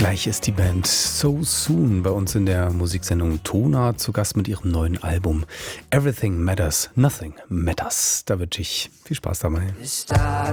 Gleich ist die Band So Soon bei uns in der Musiksendung Tona zu Gast mit ihrem neuen Album Everything Matters, Nothing Matters. Da wünsche ich viel Spaß dabei. Start